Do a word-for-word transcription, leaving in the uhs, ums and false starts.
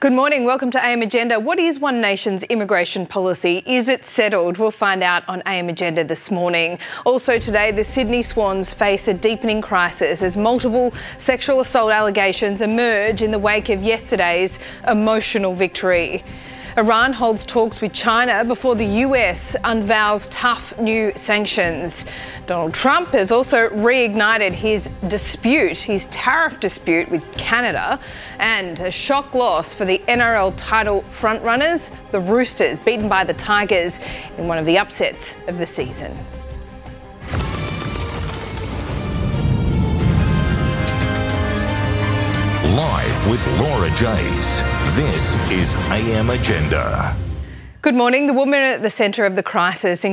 Good morning. Welcome to A M Agenda. What is One Nation's immigration policy? Is it settled? We'll find out on A M Agenda this morning. Also today, the Sydney Swans face a deepening crisis as multiple sexual assault allegations emerge in the wake of yesterday's emotional victory. Iran holds talks with China before the U S unveils tough new sanctions. Donald Trump has also reignited his dispute, his tariff dispute with Canada, and a shock loss for the N R L title frontrunners, the Roosters, beaten by the Tigers in one of the upsets of the season. Live with Laura Jays. This is A M Agenda. Good morning. The woman at the centre of the crisis